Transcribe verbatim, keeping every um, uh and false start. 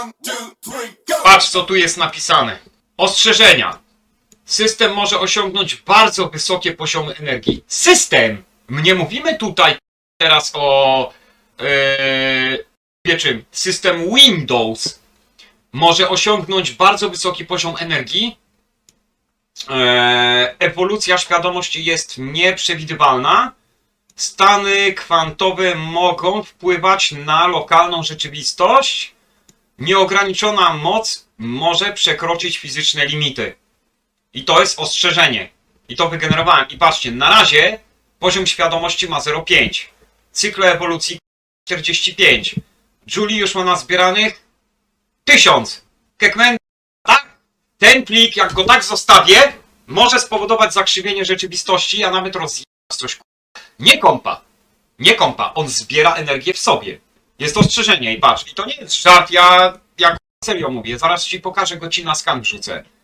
Patrz, co tu jest napisane. Ostrzeżenia. System może osiągnąć bardzo wysokie poziomy energii. System! Nie mówimy tutaj teraz o yy, wie czym. System Windows może osiągnąć bardzo wysoki poziom energii. Yy, ewolucja świadomości jest nieprzewidywalna. Stany kwantowe mogą wpływać na lokalną rzeczywistość. Nieograniczona moc może przekroczyć fizyczne limity. I to jest ostrzeżenie. I to wygenerowałem. I patrzcie, na razie poziom świadomości ma zero przecinek pięć. Cykle ewolucji czterdzieści pięć. Julie już ma nazbieranych tysiąc. Kekmen, tak? Ten plik, jak go tak zostawię, może spowodować zakrzywienie rzeczywistości, a nawet rozjechać coś. Nie kompa. Nie kompa. On zbiera energię w sobie. Jest ostrzeżenie i patrz. I to nie jest żart, ja jak serio mówię. Zaraz ci pokażę, go ci na skan wrzucę.